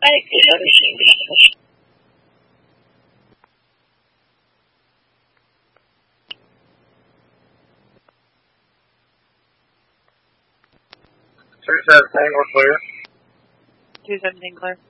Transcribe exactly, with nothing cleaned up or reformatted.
make the other singles. two seventeen, we're clear. two seventeen clear.